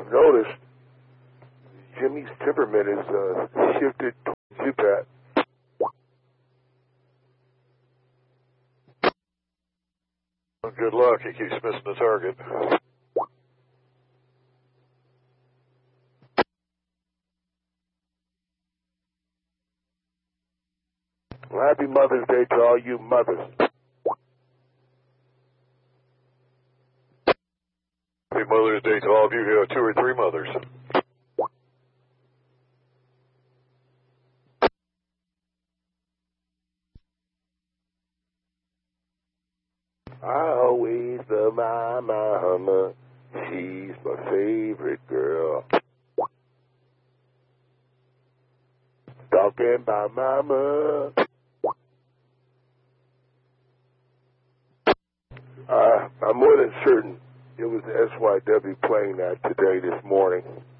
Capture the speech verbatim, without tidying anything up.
I've noticed Jimmy's temperament is uh, shifted towards you, Pat. Well, good luck. He keeps missing the target. Well, happy Mother's Day to all you mothers. Happy Mother's Day to all of you who have two or three mothers. I always love my mama. She's my favorite girl. Talking about mama. Uh, I'm more than certain it was the S Y W plane that today, this morning.